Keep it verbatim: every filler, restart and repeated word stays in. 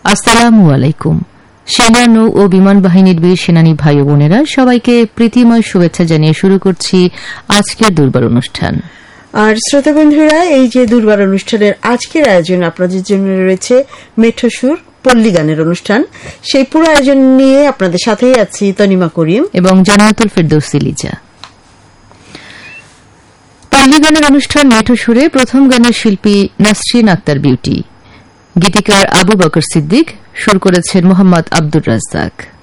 আসসালামু আলাইকুম। সেনা নৌ ও বিমান বাহিনীর বীর সেনানী ভাই ও বোনেরা, সবাইকে প্রীতিময় শুভেচ্ছা জানিয়ে শুরু করছি আজকের দুর্বার অনুষ্ঠান। আর শ্রোতা বন্ধুরা, এই যে দুর্বার অনুষ্ঠানের আজকের আয়োজন আপনাদের জন্য রয়েছে মেঠো সুর পল্লী গানের অনুষ্ঠান। সেই পুরো আয়োজন নিয়ে আপনাদের সাথেই আছি তনিমা করিম এবং জান্নাতুল ফেরদৌসী লিজা। পল্লী গানের অনুষ্ঠান মেঠো সুরে প্রথম গানের শিল্পী নাসরিন আক্তার বিউটি, গীতিকার আবু বকর সিদ্দিক, সুর করেছেন মোহাম্মদ আব্দুর রাজ্জাক।